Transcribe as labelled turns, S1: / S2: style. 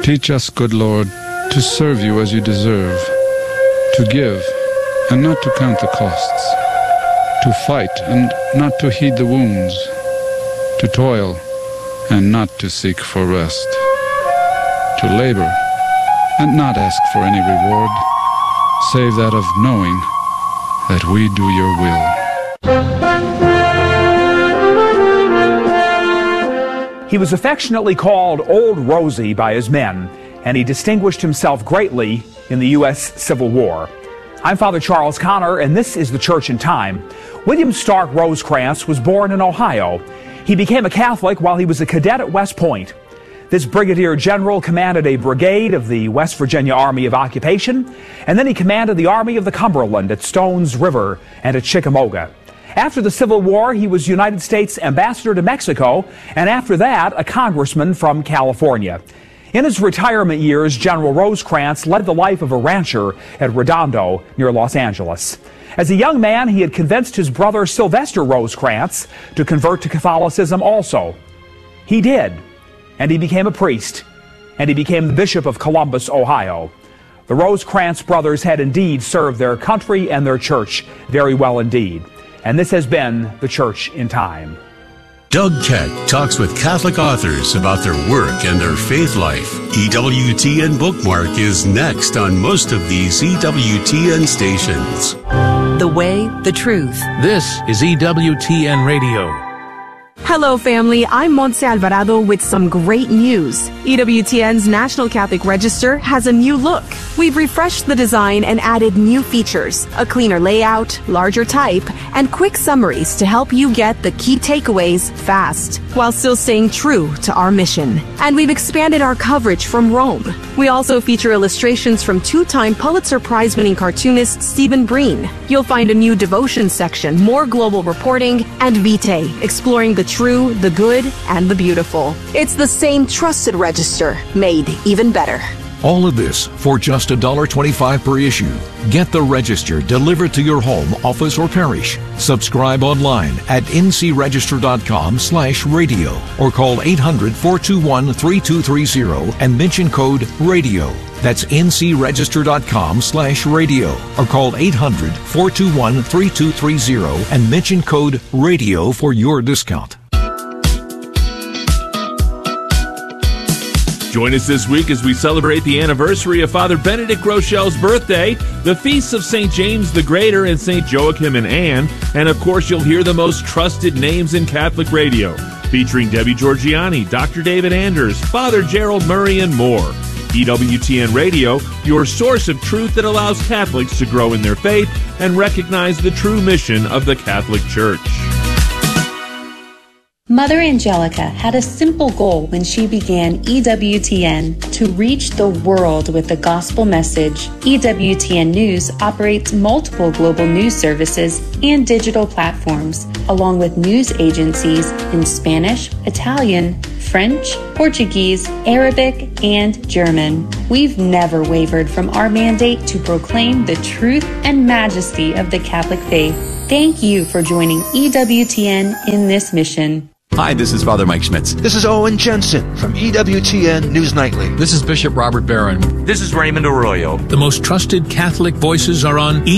S1: Teach us, good Lord, to serve you as you deserve, to give and not to count the costs, to fight and not to heed the wounds, to toil and not to seek for rest, to labor and not ask for any reward, save that of knowing that we do your will.
S2: He was affectionately called Old Rosie by his men, and he distinguished himself greatly in the U.S. Civil War. I'm Father Charles Connor, and this is The Church in Time. William Stark Rosecrans was born in Ohio. He became a Catholic while he was a cadet at West Point. This brigadier general commanded a brigade of the West Virginia Army of Occupation, and then he commanded the Army of the Cumberland at Stones River and at Chickamauga. After the Civil War, he was United States Ambassador to Mexico, and after that, a congressman from California. In his retirement years, General Rosecrans led the life of a rancher at Redondo, near Los Angeles. As a young man, he had convinced his brother Sylvester Rosecrans to convert to Catholicism also. He did, and he became a priest, and he became the Bishop of Columbus, Ohio. The Rosecrans brothers had indeed served their country and their church very well indeed. And this has been The Church in Time.
S3: Doug Keck talks with Catholic authors about their work and their faith life. EWTN Bookmark is next on most of these EWTN stations.
S4: The way, the truth.
S5: This is EWTN Radio.
S4: Hello, family. I'm Montse Alvarado with some great news. EWTN's National Catholic Register has a new look. We've refreshed the design and added new features, a cleaner layout, larger type, and quick summaries to help you get the key takeaways fast, while still staying true to our mission. And we've expanded our coverage from Rome. We also feature illustrations from two-time Pulitzer Prize-winning cartoonist Stephen Breen. You'll find a new devotion section, more global reporting, and Vitae, exploring the true, the good, and the beautiful. It's the same trusted register, made even better.
S5: All of this for just $1.25 per issue. Get the Register delivered to your home, office, or parish. Subscribe online at ncregister.com/radio or call 800-421-3230 and mention code RADIO. That's ncregister.com/radio or call 800-421-3230 and mention code RADIO for your discount.
S6: Join us this week as we celebrate the anniversary of Father Benedict Rochelle's birthday, the feasts of St. James the Greater and St. Joachim and Anne, and of course you'll hear the most trusted names in Catholic radio, featuring Debbie Georgianni, Dr. David Anders, Father Gerald Murray, and more. EWTN Radio, your source of truth that allows Catholics to grow in their faith and recognize the true mission of the Catholic Church.
S7: Mother Angelica had a simple goal when she began EWTN: to reach the world with the gospel message. EWTN News operates multiple global news services and digital platforms, along with news agencies in Spanish, Italian, French, Portuguese, Arabic, and German. We've never wavered from our mandate to proclaim the truth and majesty of the Catholic faith. Thank you for joining EWTN in this mission.
S8: Hi, this is Father Mike Schmitz.
S9: This is Owen Jensen from EWTN News Nightly.
S10: This is Bishop Robert Barron.
S11: This is Raymond Arroyo.
S5: The most trusted Catholic voices are on